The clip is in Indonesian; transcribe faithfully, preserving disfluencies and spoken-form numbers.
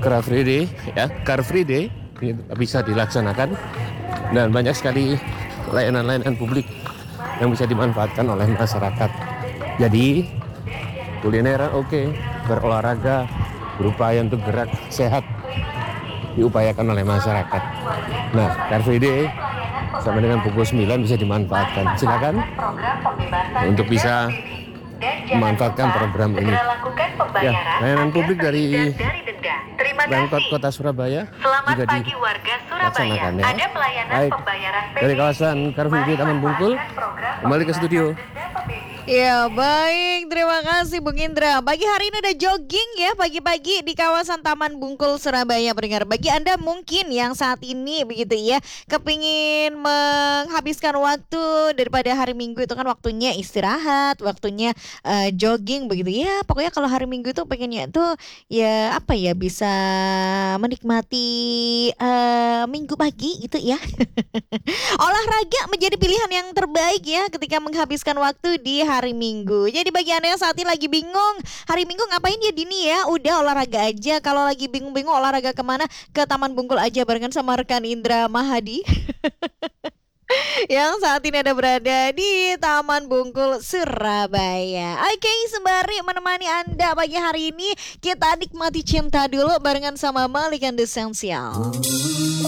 Car Free Day ya, Car Free Day ini bisa dilaksanakan dan banyak sekali layanan-layanan publik yang bisa dimanfaatkan oleh masyarakat. Jadi kulineran oke, okay, berolahraga, berupaya untuk gerak sehat diupayakan oleh masyarakat. Nah, Car Free Day sampai dengan pukul sembilan bisa dimanfaatkan. Silakan untuk bisa memanfaatkan program ini. Ya, layanan publik dari Pemkot Kota Surabaya juga dilaksanakan ya. Baik, dari kawasan Car Free Day Taman Bungkul kembali ke studio. Ya baik, terima kasih Bung Indra. Pagi hari ini ada jogging ya pagi-pagi di kawasan Taman Bungkul Surabaya pendengar. Bagi Anda mungkin yang saat ini begitu ya kepingin menghabiskan waktu daripada hari Minggu itu kan waktunya istirahat, waktunya uh, jogging begitu ya. Pokoknya kalau hari Minggu itu pengennya tuh ya apa ya bisa menikmati uh, Minggu pagi gitu ya. Olahraga menjadi pilihan yang terbaik ya ketika menghabiskan waktu di hari Minggu. Jadi bagi Anda yang saat ini lagi bingung hari Minggu ngapain ya Dini ya, udah olahraga aja. Kalau lagi bingung-bingung olahraga kemana, ke Taman Bungkul aja barengan sama rekan Indra Mahadi yang saat ini ada berada di Taman Bungkul Surabaya. Oke, sembari menemani Anda pagi hari ini, kita nikmati cinta dulu barengan sama Malik and Essential.